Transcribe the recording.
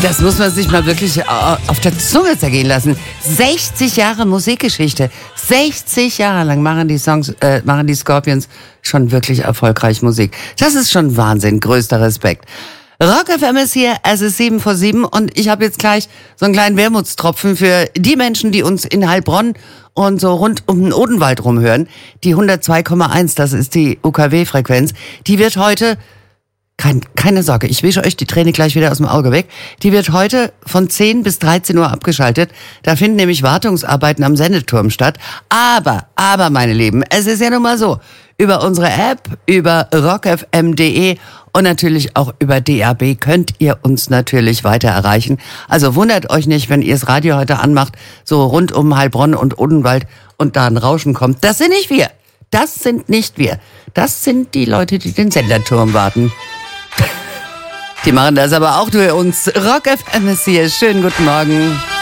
Das muss man sich mal wirklich auf der Zunge zergehen lassen. 60 Jahre Musikgeschichte. 60 Jahre lang machen die Scorpions schon wirklich erfolgreich Musik. Das ist schon Wahnsinn. Größter Respekt. Rock FM ist hier, es ist 7:07 und ich habe jetzt gleich so einen kleinen Wermutstropfen für die Menschen, die uns in Heilbronn und so rund um den Odenwald rumhören. Die 102,1, das ist die UKW-Frequenz, die wird heute, keine Sorge, ich wische euch die Träne gleich wieder aus dem Auge weg, die wird heute von 10 bis 13 Uhr abgeschaltet. Da finden nämlich Wartungsarbeiten am Sendeturm statt. Aber, meine Lieben, es ist ja nun mal so, über unsere App, über rockfm.de und natürlich auch über DAB könnt ihr uns natürlich weiter erreichen. Also wundert euch nicht, wenn ihr das Radio heute anmacht, so rund um Heilbronn und Odenwald und da ein Rauschen kommt. Das sind nicht wir. Das sind nicht wir. Das sind die Leute, die den Senderturm warten. Die machen das aber auch durch uns. Rock FM ist hier. Schönen guten Morgen.